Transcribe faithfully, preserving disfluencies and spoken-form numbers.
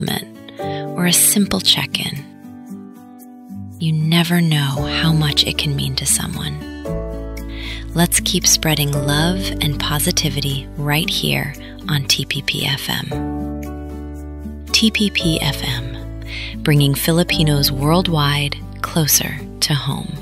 or a simple check-in. You never know how much it can mean to someone. Let's keep spreading love and positivity right here on T P P F M. T P P F M, bringing Filipinos worldwide closer to home.